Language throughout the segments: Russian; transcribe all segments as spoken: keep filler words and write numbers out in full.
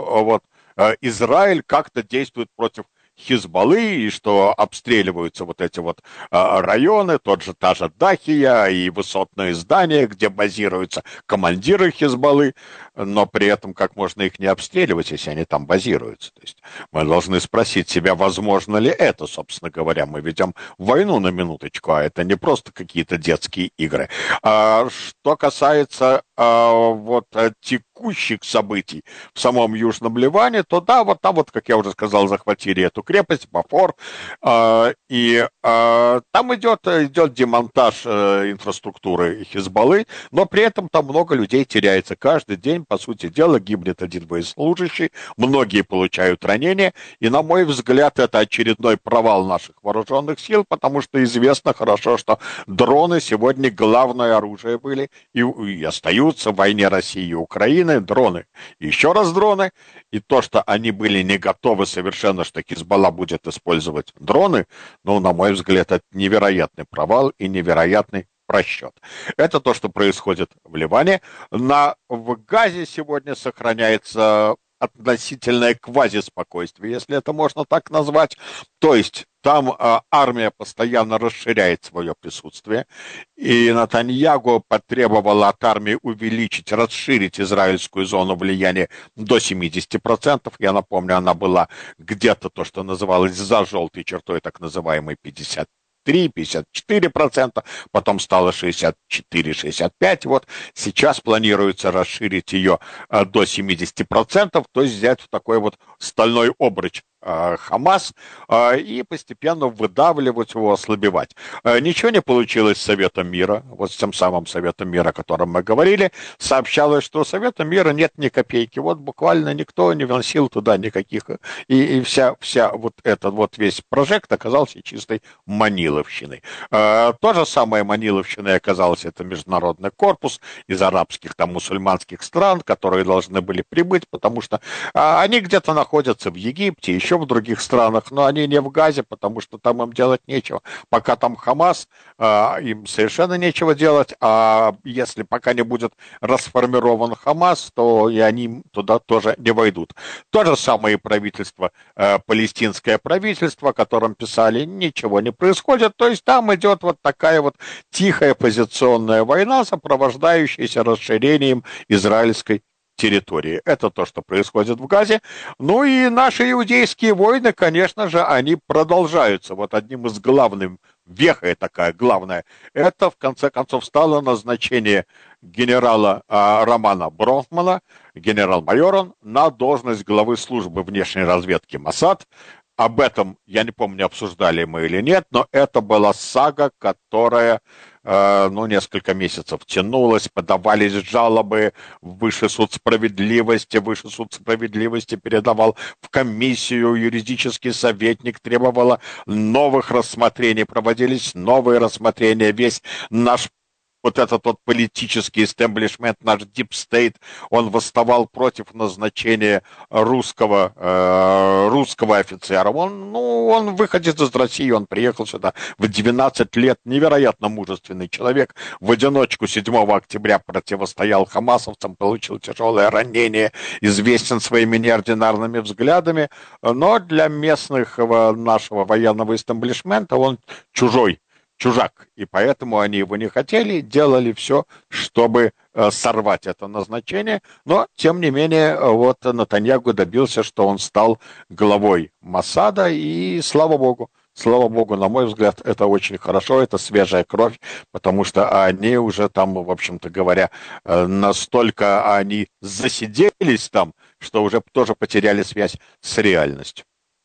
что вот Израиль как-то действует против Хизбаллы, и что обстреливаются вот эти вот а, районы, тот же, та же Дахия и высотные здания, где базируются командиры Хизбаллы, но при этом как можно их не обстреливать, если они там базируются. То есть мы должны спросить себя, возможно ли это, собственно говоря. Мы ведем войну на минуточку, а это не просто какие-то детские игры. А, что касается а, вот текущих событий в самом Южном Ливане, то да, вот там вот, как я уже сказал, захватили эту крепость, Бафор, э, и э, там идет, идет демонтаж э, инфраструктуры Хизбаллы, но при этом там много людей теряется. Каждый день, по сути дела, гибнет один военнослужащий, многие получают ранения, и, на мой взгляд, это очередной провал наших вооруженных сил, потому что известно хорошо, что дроны сегодня главное оружие были и, и остаются в войне России и Украины, дроны. Еще раз дроны, и то, что они были не готовы совершенно, что Хизбалла будет использовать дроны, ну, на мой взгляд, это невероятный провал и невероятный просчет. Это то, что происходит в Ливане. На, в Газе сегодня сохраняется относительное квазиспокойствие, если это можно так назвать. То есть там а, армия постоянно расширяет свое присутствие, и Нетаньяху потребовал от армии увеличить, расширить израильскую зону влияния до семидесяти процентов. Я напомню, она была где-то то, что называлось за желтой чертой, так называемой пятьдесят три пятьдесят четыре процента, потом стало шестьдесят четыре шестьдесят пять. Вот сейчас планируется расширить ее а, до семидесяти процентов, то есть взять в такой вот стальной обруч а, Хамас а, и постепенно выдавливать его, ослабевать. А, ничего не получилось с Советом мира, вот с тем самым Советом мира, о котором мы говорили, сообщалось, что у Совета мира нет ни копейки, вот буквально никто не вносил туда никаких, и, и вся, вся вот этот вот весь прожект оказался чистой маниловщиной. А, то же самое маниловщиной оказалось это международный корпус из арабских, там, мусульманских стран, которые должны были прибыть, потому что а, они где-то находятся в Египте, еще в других странах, но они не в Газе, потому что там им делать нечего. Пока там Хамас, а, им совершенно нечего делать, а если пока не будет расформирован Хамас, то и они туда тоже не войдут. То же самое и правительство, а, палестинское правительство, о котором писали, ничего не происходит, то есть там идет вот такая вот тихая позиционная война, сопровождающаяся расширением израильской территории. Это то, что происходит в Газе. Ну и наши иудейские войны, конечно же, они продолжаются. Вот одним из главных, вехой такая главная, это в конце концов стало назначение генерала а, Романа Бронфмана, генерал-майора, на должность главы службы внешней разведки Моссад. Об этом, я не помню, обсуждали мы или нет, но это была сага, которая, э, ну, несколько месяцев тянулась, подавались жалобы в Высший суд справедливости, Высший суд справедливости передавал в комиссию, юридический советник требовал новых рассмотрений, проводились новые рассмотрения, весь наш вот этот вот политический истеблишмент, наш Deep State, он восставал против назначения русского, э, русского офицера. Он, ну, он выходец из России, он приехал сюда в двенадцать лет, невероятно мужественный человек, в одиночку седьмого октября противостоял хамасовцам, получил тяжелое ранение, известен своими неординарными взглядами, но для местных нашего военного истеблишмента он чужой. Чужак, и поэтому они его не хотели, делали все, чтобы э, сорвать это назначение, но, тем не менее, вот Нетаньяху добился, что он стал главой Моссада, и слава богу, слава богу, на мой взгляд, это очень хорошо, это свежая кровь, потому что они уже там, в общем-то говоря, э, настолько они засиделись там, что уже тоже потеряли связь с реальностью.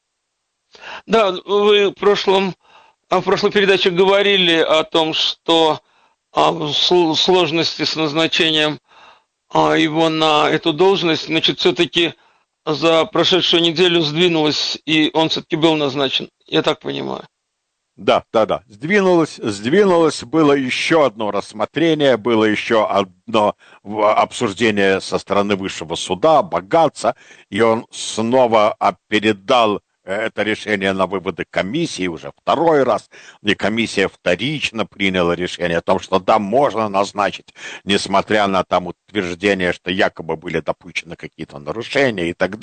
Да, вы в прошлом А в прошлой передаче говорили о том, что а, сложности с назначением а, его на эту должность, значит, все-таки за прошедшую неделю сдвинулось, и он все-таки был назначен. Я так понимаю. Да, да, да. Сдвинулось, сдвинулось, было еще одно рассмотрение, было еще одно обсуждение со стороны высшего суда, богатца, и он снова передал это решение на выводы комиссии уже второй раз, и комиссия вторично приняла решение о том, что да, можно назначить, несмотря на там утверждение, что якобы были допущены какие-то нарушения и так